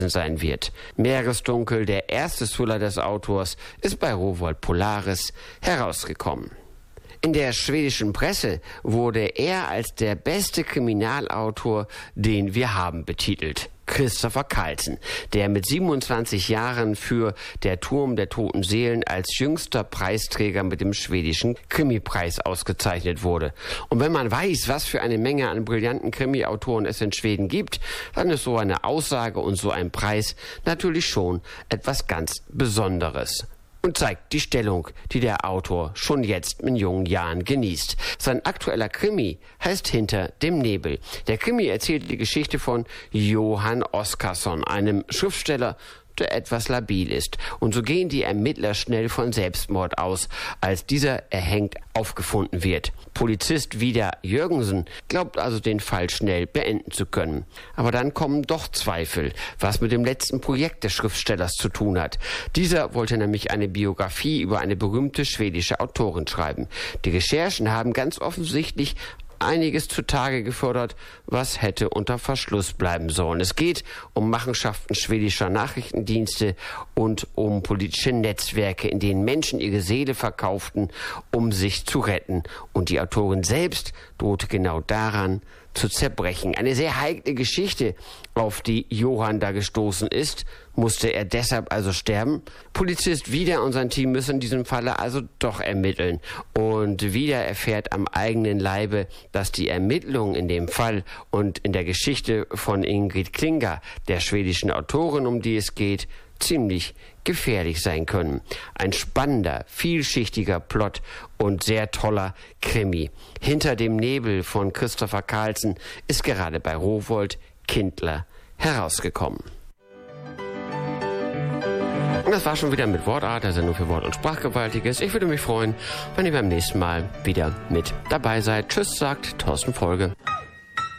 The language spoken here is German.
sein wird. Meeresdunkel, der erste Thriller des Autors, ist bei Rowohlt Polaris herausgekommen. In der schwedischen Presse wurde er als der beste Kriminalautor, den wir haben, betitelt. Christopher Carlsen, der mit 27 Jahren für Der Turm der toten Seelen als jüngster Preisträger mit dem schwedischen Krimipreis ausgezeichnet wurde. Und wenn man weiß, was für eine Menge an brillanten Krimi-Autoren es in Schweden gibt, dann ist so eine Aussage und so ein Preis natürlich schon etwas ganz Besonderes. Und zeigt die Stellung, die der Autor schon jetzt in jungen Jahren genießt. Sein aktueller Krimi heißt Hinter dem Nebel. Der Krimi erzählt die Geschichte von Johan Oscarsson, einem Schriftsteller, der etwas labil ist. Und so gehen die Ermittler schnell von Selbstmord aus, als dieser erhängt aufgefunden wird. Polizist Vidar Jörgensen glaubt also, den Fall schnell beenden zu können. Aber dann kommen doch Zweifel, was mit dem letzten Projekt des Schriftstellers zu tun hat. Dieser wollte nämlich eine Biografie über eine berühmte schwedische Autorin schreiben. Die Recherchen haben ganz offensichtlich einiges zutage gefördert, was hätte unter Verschluss bleiben sollen. Es geht um Machenschaften schwedischer Nachrichtendienste und um politische Netzwerke, in denen Menschen ihre Seele verkauften, um sich zu retten. Und die Autorin selbst drohte genau daran zu zerbrechen. Eine sehr heikle Geschichte, auf die Johann da gestoßen ist. Musste er deshalb also sterben? Polizist Vidar und sein Team müssen in diesem Falle also doch ermitteln. Und Vidar erfährt am eigenen Leibe, dass die Ermittlungen in dem Fall und in der Geschichte von Ingrid Klinger, der schwedischen Autorin, um die es geht, ziemlich gefährlich sein können. Ein spannender, vielschichtiger Plot und sehr toller Krimi. Hinter dem Nebel von Christopher Carlsen ist gerade bei Rowohlt Kindler herausgekommen. Und das war schon wieder mit Wortart, der Sendung für Wort- und Sprachgewaltiges. Ich würde mich freuen, wenn ihr beim nächsten Mal wieder mit dabei seid. Tschüss, sagt Thorsten Folge.